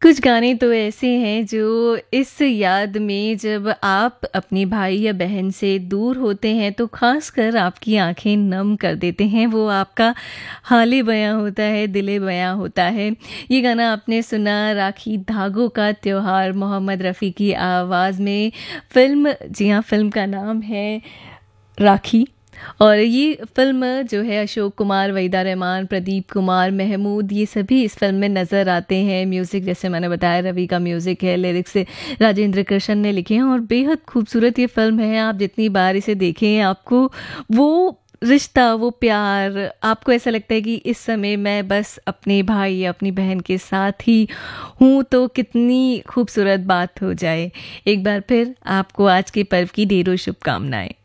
कुछ गाने तो ऐसे हैं जो इस याद में जब आप अपने भाई या बहन से दूर होते हैं तो ख़ासकर आपकी आंखें नम कर देते हैं। वो आपका हाल बयां होता है, दिले बयां होता है। ये गाना आपने सुना राखी धागों का त्योहार, मोहम्मद रफ़ी की आवाज़ में। फ़िल्म, जी हाँ, फ़िल्म का नाम है राखी। और ये फ़िल्म जो है अशोक कुमार, वहीदा रहमान, प्रदीप कुमार, महमूद, ये सभी इस फ़िल्म में नज़र आते हैं। म्यूज़िक जैसे मैंने बताया रवि का म्यूज़िक है, लिरिक्स राजेंद्र कृष्ण ने लिखे हैं और बेहद खूबसूरत ये फ़िल्म है। आप जितनी बार इसे देखें आपको वो रिश्ता, वो प्यार, आपको ऐसा लगता है कि इस समय मैं बस अपने भाई या अपनी बहन के साथ ही हूँ तो कितनी खूबसूरत बात हो जाए। एक बार फिर आपको आज के पर्व की ढेरों शुभकामनाएं।